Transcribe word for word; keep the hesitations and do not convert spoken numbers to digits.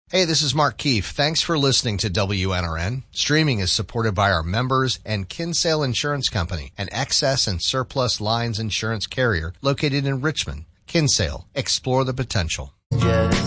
Hey, this is Mark Keefe. Thanks for listening to W N R N. Streaming is supported by our members and Kinsale Insurance Company, an excess and surplus lines insurance carrier located in Richmond. Kinsale, explore the potential. Just